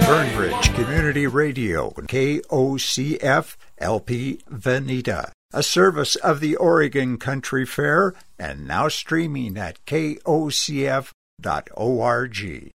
Fernbridge Community Radio, KOCF LP Veneta, a service of the Oregon Country Fair, and now streaming at KOCF.org.